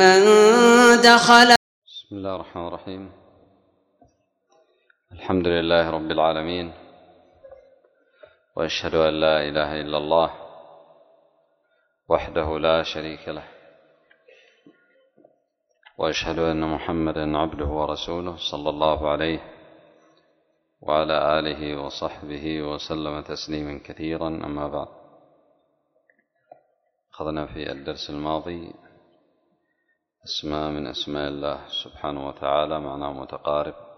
من دخل. بسم الله الرحمن الرحيم. الحمد لله رب العالمين، وأشهد أن لا إله إلا الله وحده لا شريك له، وأشهد أن محمدا عبده ورسوله صلى الله عليه وعلى آله وصحبه وسلم تسليما كثيرا. أما بعد، أخذنا في الدرس الماضي اسماء من أسماء الله سبحانه وتعالى معناه متقارب،